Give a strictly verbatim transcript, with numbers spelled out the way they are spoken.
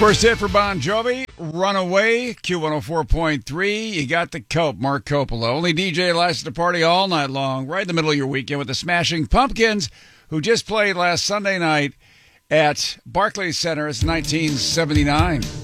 First hit for Bon Jovi, Runaway, Q one oh four point three. You got the Cope, Mark Coppola. Only D J licensed to party all night long, right in the middle of your weekend with the Smashing Pumpkins, who just played last Sunday night at Barclays Center. It's nineteen seventy-nine.